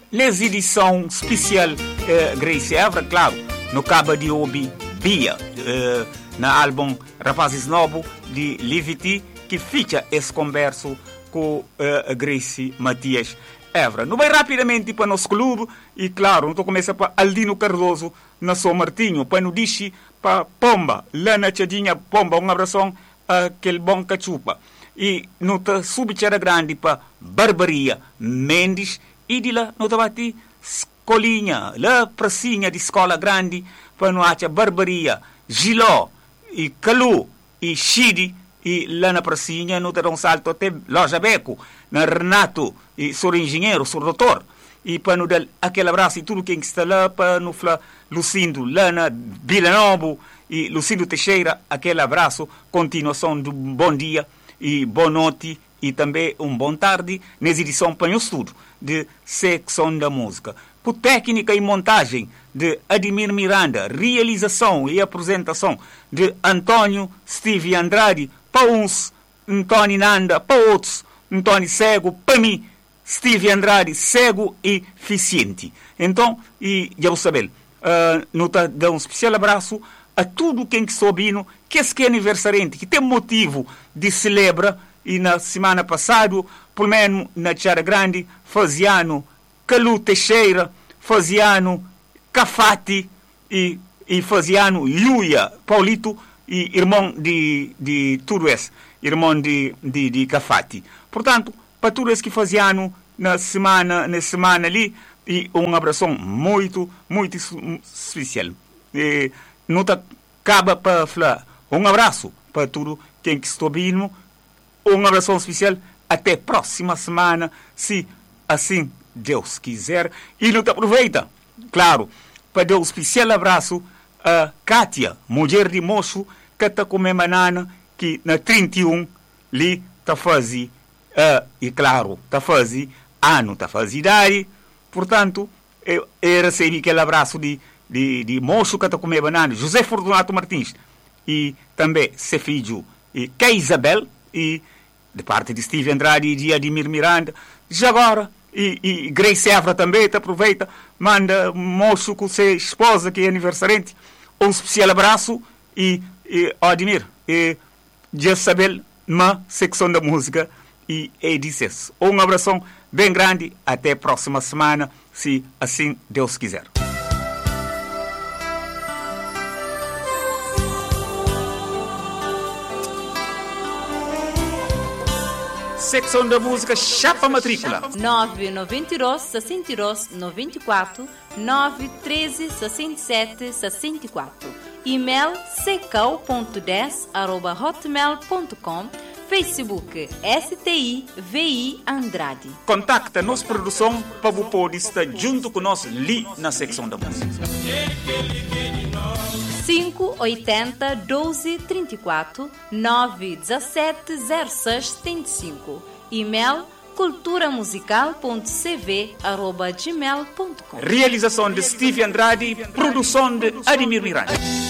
nessa edição especial Grace Evra, claro, no cabo de ouvir Bia, na álbum Rapazes Novo de Livity, que fecha esse converso com Grace Matias Evra. Não vai rapidamente para o nosso clube e, claro, não começa para Aldino Cardoso na São Martinho, para não dizer para Pomba, lá na Tchadinha Pomba, um abração aquele bom cachupa. E não está subitera grande para Barbaria Mendes e de lá não está bati escolinha, lá pracinha de escola grande para não achar Barbaria, Giló e Calu e Chidi e lá na pracinha não está um salto até Loja Beco, na Renato e sou engenheiro, sou doutor. E para não dar aquele abraço e tudo quem está lá para não falar Lucindo lá na Vila Novo e Lucindo Teixeira, aquele abraço, continuação de um bom dia e boa noite e também bom tarde nessa edição para o estudo de Secção da Música. Por técnica e montagem de Ademir Miranda, realização e apresentação de Antônio Steve Andrade, para uns Antônio Nanda, para outros Antônio Cego, para mim Steve Andrade, cego e eficiente. Então, e já vou saber, não está dando um especial abraço a tudo quem que está ouvindo, que é aniversariante, que tem motivo de celebrar, e na semana passada, pelo menos na Tiara Grande, faziano Calu Teixeira, faziano Cafati e faziano Luia Paulito, e irmão de tudo isso, irmão de Cafati. Portanto, para todos os que faziano na semana ali, e um abração muito, muito especial. E, não acaba para falar um abraço para tudo quem que está ouvindo, um abraço especial até a próxima semana, se assim Deus quiser. E não aproveita, claro, para dar um especial abraço a Kátia, mulher de moço, que está comemorando que na 31 ali está fazendo, e claro, está fazendo ano, está fazendo idade, portanto, eu recebi aquele abraço de moço que está comemorando, José Fortunato Martins, e também seu filho, e que é Isabel, e de parte de Steve Andrade e de Ademir Miranda, já agora, e Grace Evra também, aproveita, manda moço com sua esposa, que é aniversariante, um especial abraço, e Ademir, e Isabel, na secção da música, e diz um abração bem grande, até a próxima semana, se assim Deus quiser. Secção da música Chapa Matrícula 992 62 94 913 67 64. E-mail secau.10@hotmail.com. Facebook STIVI Andrade. Contacta nossa produção para você poder estar junto com nós ali na secção da música. 580 12 34 917 06 75. E-mail culturamusical.cv@gmail.com. Realização de Steve Andrade, produção de Ademir Miranda.